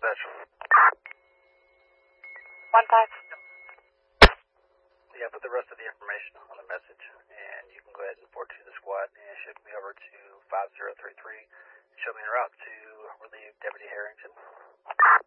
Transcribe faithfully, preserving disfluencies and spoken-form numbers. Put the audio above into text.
dispatch. One five. Yeah, put the rest of the information on the message, and you can go ahead and forward to the squad and ship me over to five zero three three. Show me en route to relieve Deputy Harrington.